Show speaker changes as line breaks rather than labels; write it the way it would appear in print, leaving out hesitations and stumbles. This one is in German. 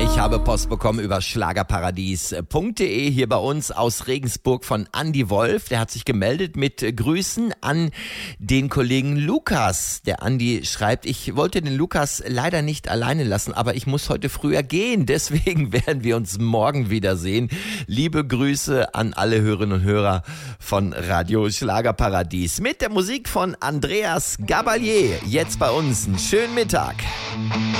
Ich habe Post bekommen über schlagerparadies.de hier bei uns aus Regensburg von Andi Wolf. Der hat sich gemeldet mit Grüßen an den Kollegen Lukas. Der Andi schreibt, ich wollte den Lukas leider nicht alleine lassen, aber ich muss heute früher gehen. Deswegen werden wir uns morgen wiedersehen. Liebe Grüße an alle Hörerinnen und Hörer von Radio Schlagerparadies. Mit der Musik von Andreas Gabalier. Jetzt bei uns. Einen schönen Mittag.